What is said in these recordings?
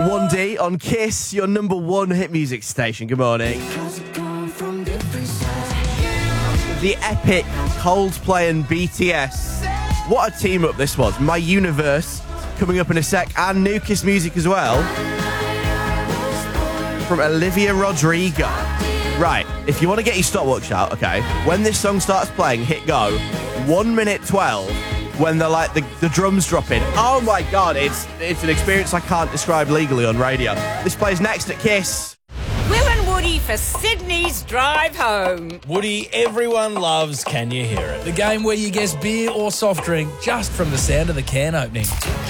1D on Kiss, your number one hit music station. Good morning. The epic Coldplay and BTS. What a team up this was. My Universe coming up in a sec, and new Kiss music as well from Olivia Rodrigo. Right, if you want to get your stopwatch out, okay, when this song starts playing, hit go. 1 minute 12 when they're like the drums drop in. Oh my God, it's an experience I can't describe legally on radio. This plays next at Kiss. Will and Woody for Sydney's drive home. Woody, everyone loves Can You Hear It? The game where you guess beer or soft drink just from the sound of the can opening.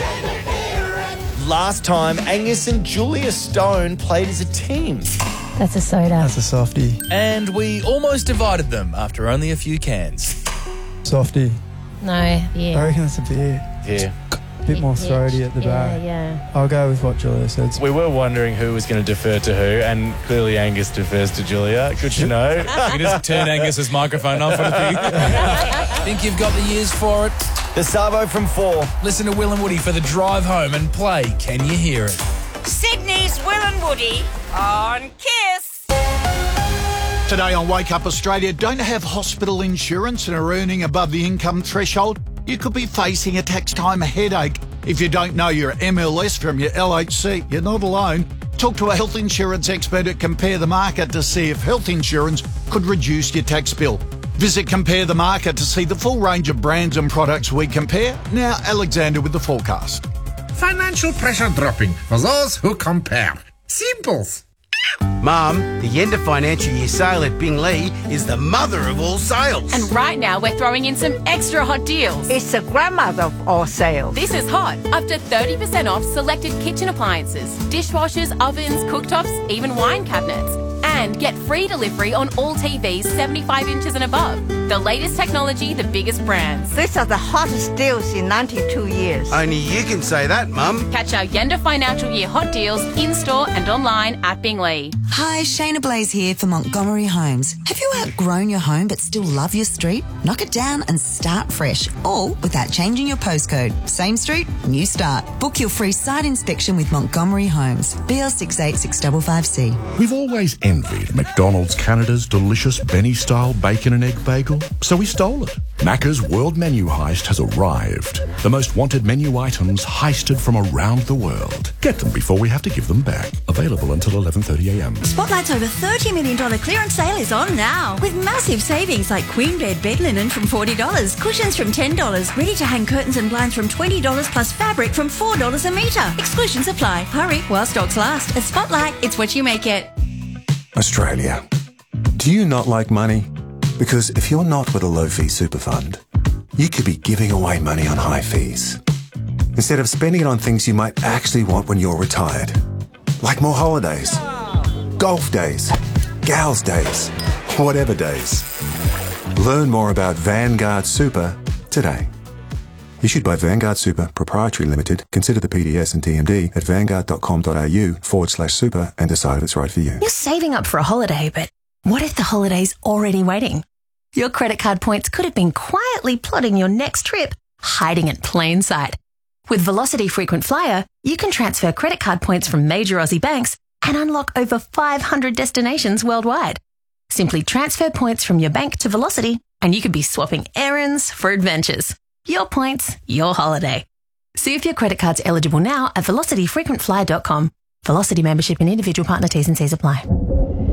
Last time, Angus and Julia Stone played as a team. That's a soda. That's a softie. And we almost divided them after only a few cans. Softie. No, I yeah. reckon it's a beer. Yeah. A bit more throaty at the back. Yeah. I'll go with what Julia said. We were wondering who was going to defer to who, and clearly Angus defers to Julia. Good to know. You can just turn Angus's microphone off. Think you've got the years for it? The Savo from 4. Listen to Will and Woody for the drive home and play Can You Hear It? Sydney's Will and Woody on Kiss. Today on Wake Up Australia, don't have hospital insurance and are earning above the income threshold? You could be facing a tax time headache. If you don't know your MLS from your LHC, you're not alone. Talk to a health insurance expert at Compare the Market to see if health insurance could reduce your tax bill. Visit Compare the Market to see the full range of brands and products we compare. Now, Alexander with the forecast. Financial pressure dropping for those who compare. Simples. Mum, the end of financial year sale at Binglee is the mother of all sales. And right now we're throwing in some extra hot deals. It's the grandmother of all sales. This is hot. Up to 30% off selected kitchen appliances, dishwashers, ovens, cooktops, even wine cabinets. And get free delivery on all TVs 75 inches and above. The latest technology, the biggest brands. These are the hottest deals in 92 years. Only you can say that, Mum. Catch our Yenda Financial Year hot deals in-store and online at Binglee. Hi, Shayna Blaze here for Montgomery Homes. Have you outgrown your home but still love your street? Knock it down and start fresh, all without changing your postcode. Same street, new start. Book your free site inspection with Montgomery Homes. BL68655C. We've always envied McDonald's Canada's delicious Benny-style bacon and egg bagel, so we stole it. Macca's World Menu Heist has arrived. The most wanted menu items heisted from around the world. Get them before we have to give them back. Available until 11:30 a.m. Spotlight's over $30 million clearance sale is on now. With massive savings like Queen Bed bed linen from $40, cushions from $10, ready-to-hang curtains and blinds from $20 plus fabric from $4 a metre. Exclusions apply. Hurry while stocks last. At Spotlight, it's what you make it. Australia. Do you not like money? Because if you're not with a low-fee super fund, you could be giving away money on high fees instead of spending it on things you might actually want when you're retired, like more holidays, golf days, gals days, whatever days. Learn more about Vanguard Super today. Issued by Vanguard Super Proprietary Limited. Consider the PDS and TMD at vanguard.com.au/super and decide if it's right for you. You're saving up for a holiday, but what if the holiday's already waiting? Your credit card points could have been quietly plotting your next trip, hiding in plain sight. With Velocity Frequent Flyer, you can transfer credit card points from major Aussie banks and unlock over 500 destinations worldwide. Simply transfer points from your bank to Velocity and you could be swapping errands for adventures. Your points, your holiday. See if your credit card's eligible now at velocityfrequentflyer.com. Velocity membership and individual partner T's and C's apply.